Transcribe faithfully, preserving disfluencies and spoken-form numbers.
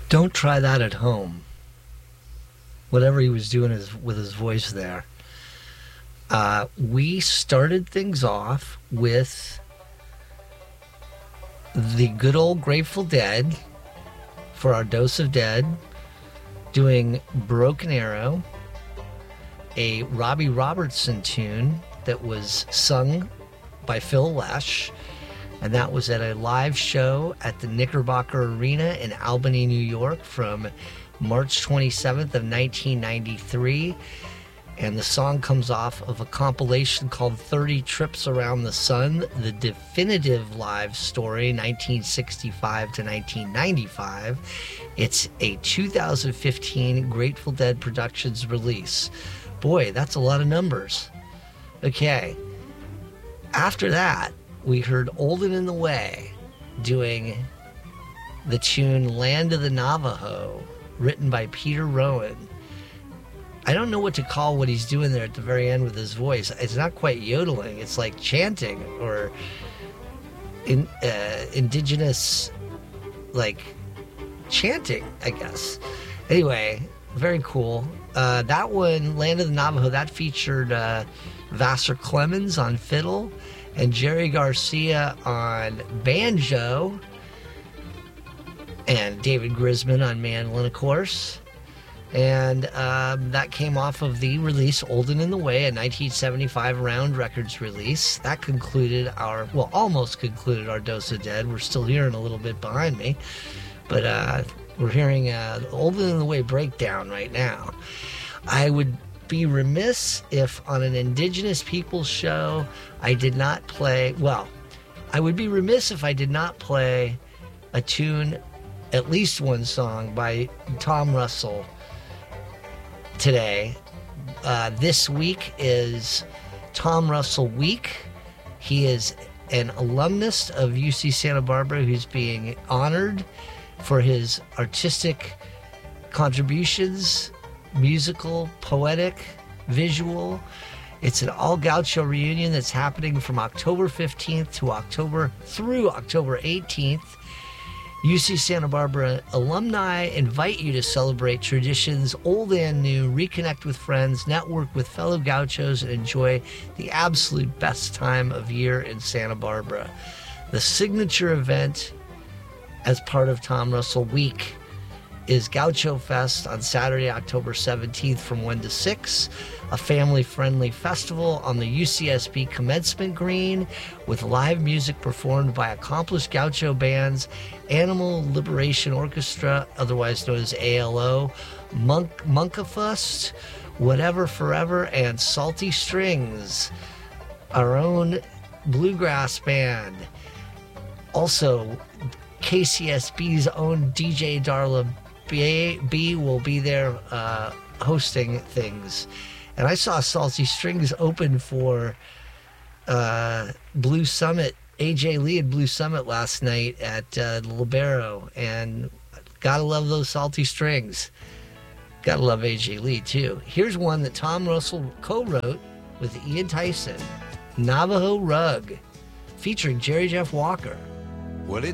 Don't try that at home. Whatever he was doing his, with his voice there. Uh, we started things off with the good old Grateful Dead for our Dose of Dead, doing Broken Arrow, a Robbie Robertson tune that was sung by Phil Lesh, and that was at a live show at the Knickerbocker Arena in Albany, New York from March twenty-seventh of nineteen ninety-three. And the song comes off of a compilation called thirty Trips Around the Sun, the definitive live story, nineteen sixty-five to nineteen ninety-five. It's a two thousand fifteen Grateful Dead Productions release. Boy, that's a lot of numbers. Okay. After that, we heard Olden in the Way doing the tune Land of the Navajo, written by Peter Rowan. I don't know what to call what he's doing there at the very end with his voice. It's not quite yodeling. It's like chanting or in, uh, indigenous, like, chanting, I guess. Anyway, very cool. Uh, that one, Land of the Navajo, that featured uh, Vassar Clemens on fiddle and Jerry Garcia on banjo, and David Grisman on mandolin, of course. And um, that came off of the release Olden in the Way, a nineteen seventy-five Round Records release. That concluded our, well, almost concluded our Dose of Dead. We're still hearing a little bit behind me, but uh, we're hearing uh, Olden in the Way breakdown right now. I would be remiss if on an Indigenous Peoples show I did not play, well, I would be remiss if I did not play a tune, at least one song by Tom Russell today. Uh, this week is Tom Russell Week. He is an alumnus of U C Santa Barbara who's being honored for his artistic contributions, musical, poetic, visual. It's an all gaucho reunion that's happening from October fifteenth to October through October eighteenth. U C Santa Barbara alumni invite you to celebrate traditions old and new, reconnect with friends, network with fellow gauchos, and enjoy the absolute best time of year in Santa Barbara. The signature event as part of Tom Russell Week is Gaucho Fest on Saturday, October seventeenth from one to six, a family-friendly festival on the U C S B commencement green with live music performed by accomplished gaucho bands, Animal Liberation Orchestra, otherwise known as A L O, Monk, Monkafust, Whatever Forever, and Salty Strings, our own bluegrass band. Also, K C S B's own D J Darla B, B will be there uh, hosting things. And I saw Salty Strings open for uh, Blue Summit, A J Lee at Blue Summit last night at uh, the Libero. And gotta love those Salty Strings. Gotta love A J Lee too. Here's one that Tom Russell co-wrote with Ian Tyson, Navajo Rug, featuring Jerry Jeff Walker. Well, it